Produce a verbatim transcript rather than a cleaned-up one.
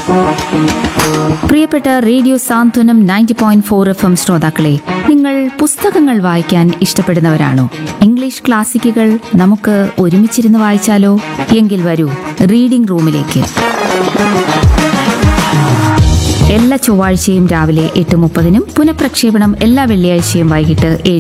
പ്രിയപ്പെട്ട റേഡിയോ സാന്ത്വനം ninety point four F M ശ്രോതാക്കളെ, നിങ്ങൾ പുസ്തകങ്ങൾ വായിക്കാൻ ഇഷ്ടപ്പെടുന്നവരാണോ? ഇംഗ്ലീഷ് ക്ലാസിക്കുകൾ നമുക്ക് ഒരുമിച്ചിരുന്ന് വായിച്ചാലോ? എങ്കിൽ വരൂ, റീഡിംഗ് റൂമിലേക്ക്. എല്ലാ ചൊവ്വാഴ്ചയും രാവിലെ എട്ട് മുപ്പതിനും പുനഃപ്രക്ഷേപണം എല്ലാ വെള്ളിയാഴ്ചയും വൈകിട്ട് ഏഴ്